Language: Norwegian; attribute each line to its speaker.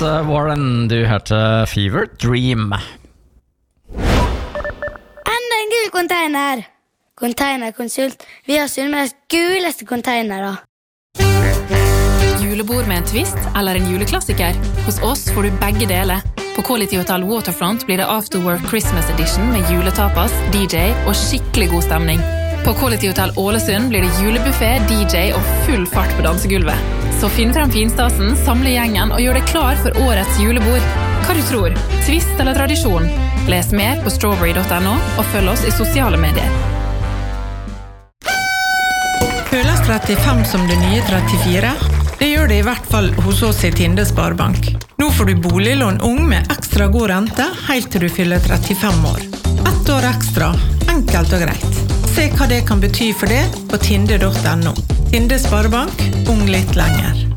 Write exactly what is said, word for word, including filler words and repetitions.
Speaker 1: Warren, du hørte Fever Dream.
Speaker 2: Enda en gul container. Containerkonsult. Vi har Sunnmøres guleste containere.
Speaker 3: Julebord med en twist eller en juleklassiker? Hos oss får du begge deler. På Quality Hotel Waterfront blir det Afterwork Christmas Edition med juletapas, D J og skikkelig god stemning. På Quality Hotel Ålesund blir det julebuffet, D J og full fart på dansegulvet. Så finn frem finstasen, samle gjengen og gjør det klar for årets julebord. Hva du tror? Twist eller tradisjon? Les mer på strawberry dot no og følg oss i sosiale medier.
Speaker 4: Føles trettifem som det nye trettifire? Det gjør det i hvert fall hos oss i Tinde Sparebank. Nå får du boliglån ung med ekstra god rente helt til du fyller trettifem år. Ett år ekstra, enkelt og greit. Se hva det kan bety for det på tinde dot no. Tinde Sparebank, ung litt lenger.